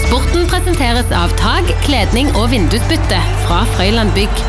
Sporten presenteres av tag, kledning og vindusbytte fra Frøyland Bygg.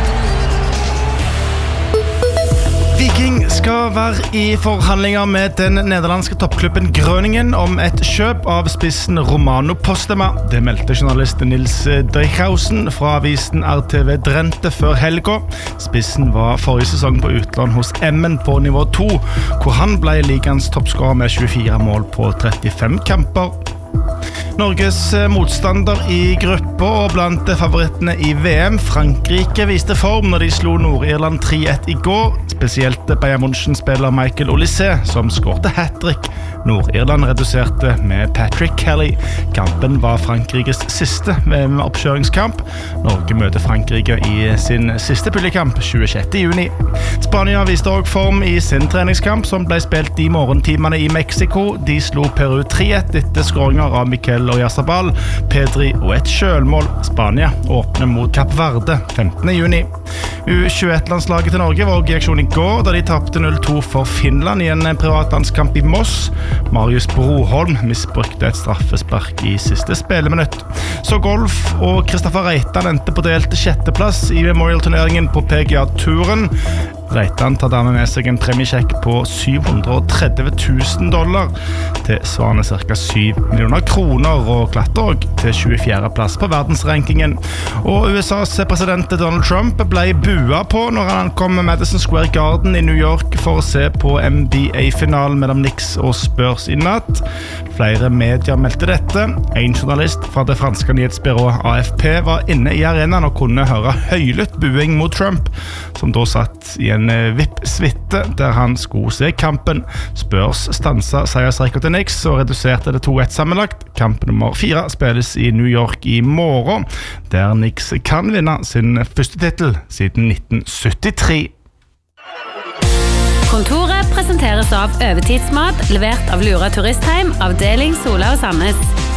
Viking skal være i forhandlinger med den nederlandske toppklubben Groningen om et kjøp av spissen Romano Postema. Det meldte journalist Nils Dreichhausen fra avisen RTV Drenthe før helga. Spissen var forrige sesong på utlån hos Emmen på nivå 2, hvor han ble ligaens toppskårer med 24 mål på 35 kamper. Norges motstander i gruppa og blant favorittene i VM, Frankrike, viste form når de slo Nord-Irland 3-1 i går. Spesielt Bayern München-spiller Michael Olise, som skårte hat-trick. Nord-Irland reduserte med Patrick Kelly. Kampen var Frankrikes siste VM-oppkjøringskamp. Norge møter Frankrike i sin siste puljekamp 26. juni. Spania viste også form i sin treningskamp, som ble spilt i morgentimene i Mexico. De slo Peru 3-1 etter skåringer av Mikel Oyarzabal, Pedri og et sjølmål. Spania åpner mot Kapp Verde 15. juni. U21-landslaget til Norge var også i aksjon i går, da de tapte 0-2 for Finland i en privatlandskamp i Moss. Marius Broholm misbrukte et straffespark i siste spilleminutt. Så golf og Kristoffer Reitan endte på delt sjetteplass i Memorial-turneringen på PGA-turen. Reitan tar dermed med seg en premiesjekk på $730,000, til svarende ca. 7 millioner kroner, og klatrer også til 24. plass på verdensrankingen. Og USAs president Donald Trump ble bua på når han kom med Madison Square Garden i New York for å se på NBA-finalen mellom Knicks og Spurs i natt. Flere medier meldte dette. En journalist fra det franske nyhetsbyrået AFP var inne i arenaen og kunne høre høylytt buing mot Trump, som da satt i en VIP-suite der han skulle se kampen. Spurs stansa seiersrekord til Knicks og reduserte det 2-1 sammenlagt. Kamp nummer 4 spilles i New York i morgen, der Knicks kan vinne sin første titel siden 1973. Kontoret presenteres av Øvetidsmat, levert av Lura Turistheim, avdeling Sola og Sandnes.